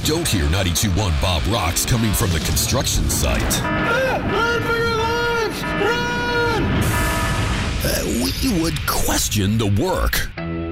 don't hear 92.1 Bob Rocks coming from the construction site. Run for your lives! Run! We would question the work.